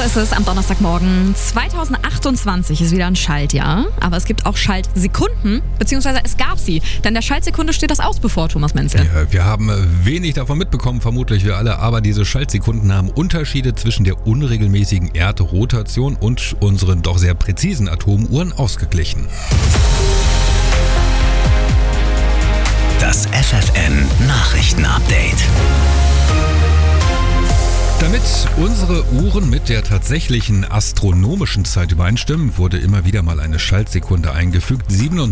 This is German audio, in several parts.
ist es am Donnerstagmorgen. 2028 ist wieder ein Schaltjahr, aber es gibt auch Schaltsekunden, beziehungsweise es gab sie. Denn der Schaltsekunde steht das aus bevor, Thomas Menzel. Ja, wir haben wenig davon mitbekommen, vermutlich wir alle, aber diese Schaltsekunden haben Unterschiede zwischen der unregelmäßigen Erdrotation und unseren doch sehr präzisen Atomuhren ausgeglichen. Das FFN Nachrichtenupdate. Damit unsere Uhren mit der tatsächlichen astronomischen Zeit übereinstimmen, wurde immer wieder mal eine Schaltsekunde eingefügt.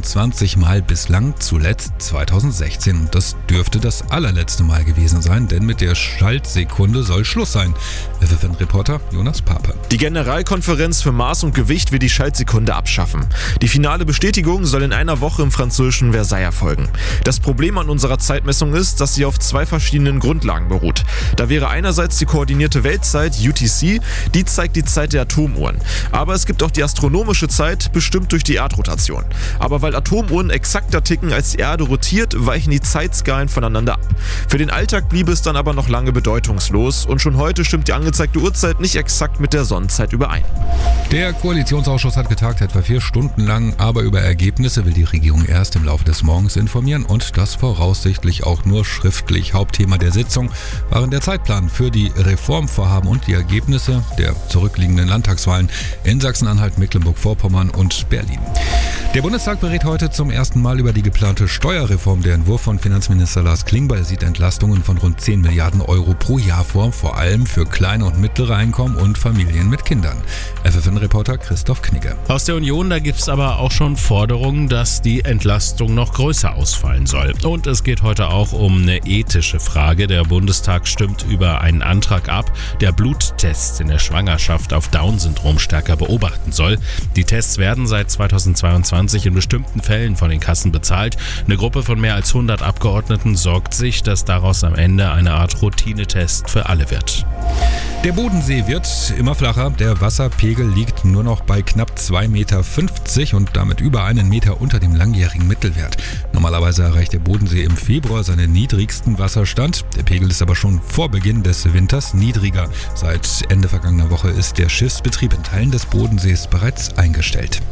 27 Mal bislang, zuletzt 2016. Und das dürfte das allerletzte Mal gewesen sein, denn mit der Schaltsekunde soll Schluss sein. FFN-Reporter Jonas Pape. Die Generalkonferenz für Maß und Gewicht will die Schaltsekunde abschaffen. Die finale Bestätigung soll in einer Woche im französischen Versailles erfolgen. Das Problem an unserer Zeitmessung ist, dass sie auf zwei verschiedenen Grundlagen beruht. Da wäre einerseits die koordinierte Weltzeit, UTC, die zeigt die Zeit der Atomuhren. Aber es gibt auch die astronomische Zeit, bestimmt durch die Erdrotation. Aber weil Atomuhren exakter ticken als die Erde rotiert, weichen die Zeitskalen voneinander ab. Für den Alltag bliebe es dann aber noch lange bedeutungslos und schon heute stimmt die angezeigte Uhrzeit nicht exakt mit der Sonnenzeit überein. Der Koalitionsausschuss hat getagt, etwa 4 Stunden lang, aber über Ergebnisse will die Regierung erst im Laufe des Morgens informieren und das voraussichtlich auch nur schriftlich. Hauptthema der Sitzung waren der Zeitplan für die Reformvorhaben und die Ergebnisse der zurückliegenden Landtagswahlen in Sachsen-Anhalt, Mecklenburg-Vorpommern und Berlin. Der Bundestag berät heute zum ersten Mal über die geplante Steuerreform. Der Entwurf von Finanzminister Lars Klingbeil sieht Entlastungen von rund 10 Milliarden Euro pro Jahr vor, vor allem für kleine und mittlere Einkommen und Familien mit Kindern. FFN-Reporter Christoph Knigge. Aus der Union, da gibt es aber auch schon Forderungen, dass die Entlastung noch größer ausfallen soll. Und es geht heute auch um eine ethische Frage. Der Bundestag stimmt über einen Antrag ab, der Bluttests in der Schwangerschaft auf Down-Syndrom stärker beobachten soll. Die Tests werden seit 2022 in bestimmten Fällen von den Kassen bezahlt. Eine Gruppe von mehr als 100 Abgeordneten sorgt sich, dass daraus am Ende eine Art Routinetest für alle wird. Der Bodensee wird immer flacher. Der Wasserpegel liegt nur noch bei knapp 2,50 Meter und damit über 1 Meter unter dem langjährigen Mittelwert. Normalerweise erreicht der Bodensee im Februar seinen niedrigsten Wasserstand. Der Pegel ist aber schon vor Beginn des Winters niedriger. Seit Ende vergangener Woche ist der Schiffsbetrieb in Teilen des Bodensees bereits eingestellt.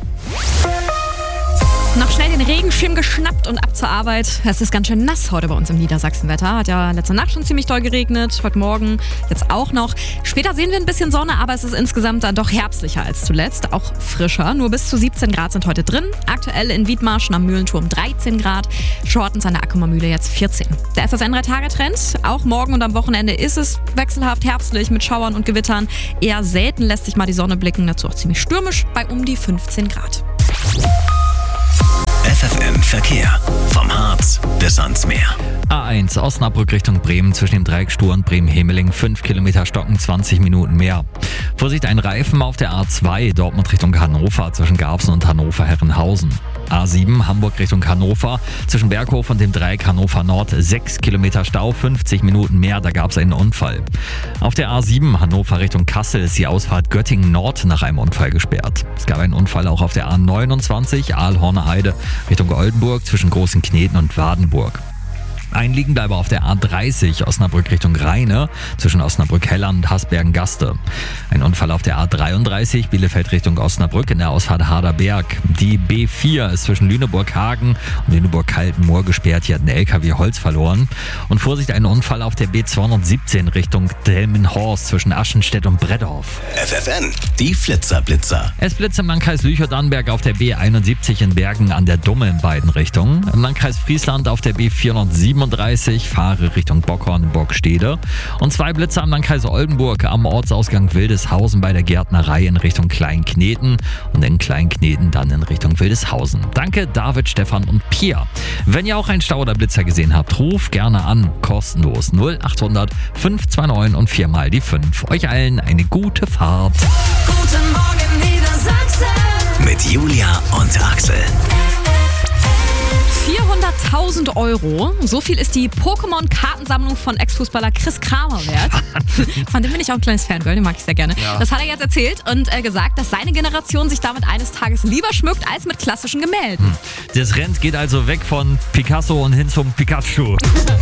Noch schnell den Regenschirm geschnappt und ab zur Arbeit. Es ist ganz schön nass heute bei uns im Niedersachsenwetter. Hat ja letzte Nacht schon ziemlich doll geregnet, heute Morgen jetzt auch noch. Später sehen wir ein bisschen Sonne, aber es ist insgesamt dann doch herbstlicher als zuletzt. Auch frischer. Nur bis zu 17 Grad sind heute drin. Aktuell in Wiedmarschen am Mühlenturm 13 Grad. Schortens an der Ackumer Mühle jetzt 14. Der FFN 3-Tage-Trend. Auch morgen und am Wochenende ist es wechselhaft herbstlich mit Schauern und Gewittern. Eher selten lässt sich mal die Sonne blicken. Dazu auch ziemlich stürmisch bei um die 15 Grad. FFN Verkehr. Vom Harz bis ans Meer. A1 Osnabrück Richtung Bremen zwischen dem Dreieck Stur und Bremen-Hemeling 5 Kilometer stocken, 20 Minuten mehr. Vorsicht, ein Reifen auf der A2 Dortmund Richtung Hannover zwischen Garbsen und Hannover-Herrenhausen. A7 Hamburg Richtung Hannover zwischen Berghof und dem Dreieck Hannover Nord 6 Kilometer Stau, 50 Minuten mehr, da gab es einen Unfall. Auf der A7 Hannover Richtung Kassel ist die Ausfahrt Göttingen Nord nach einem Unfall gesperrt. Es gab einen Unfall auch auf der A29 Aalhorner Heide Richtung Oldenburg zwischen Großen Kneten und Wadenburg. Ein Liegenbleiber auf der A30 Osnabrück Richtung Rheine zwischen Osnabrück-Helland und Hasbergen-Gaste. Ein Unfall auf der A33 Bielefeld Richtung Osnabrück in der Ausfahrt Harderberg. Die B4 ist zwischen Lüneburg-Hagen und Lüneburg-Kaltenmoor gesperrt. Hier hat ein LKW Holz verloren. Und Vorsicht, ein Unfall auf der B217 Richtung Delmenhorst zwischen Aschenstedt und Breddorf. FFN, die Flitzer-Blitzer. Es blitzt im Landkreis Lüchow-Dannenberg auf der B71 in Bergen an der Dumme in beiden Richtungen. Im Landkreis Friesland auf der B437 fahre Richtung Bockhorn in Bockstede. Und 2 Blitzer am Landkreis Oldenburg am Ortsausgang Wildeshausen bei der Gärtnerei in Richtung Kleinkneten und in Kleinkneten dann in Richtung Wildeshausen. Danke David, Stefan und Pia. Wenn ihr auch einen Stau oder Blitzer gesehen habt, ruft gerne an. Kostenlos 0800 529 und 4 mal die 5. Euch allen eine gute Fahrt. Guten Morgen Niedersachsen. Mit Julia und Axel. 400.000 €. So viel ist die Pokémon-Kartensammlung von Ex-Fußballer Chris Kramer wert. Von dem bin ich auch ein kleines Fangirl, den mag ich sehr gerne. Ja. Das hat er jetzt erzählt und gesagt, dass seine Generation sich damit eines Tages lieber schmückt als mit klassischen Gemälden. Das Trend geht also weg von Picasso und hin zum Pikachu.